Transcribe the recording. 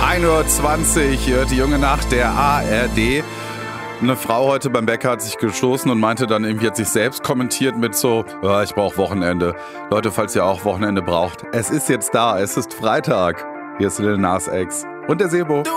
1:20 Uhr, die junge Nacht der ARD. Eine Frau heute beim Bäcker hat sich gestoßen und meinte dann irgendwie, hat sich selbst kommentiert mit so, ja, ich brauche Wochenende. Leute, falls ihr auch Wochenende braucht, es ist jetzt da, es ist Freitag. Hier ist Lil Nas X und der Sebo.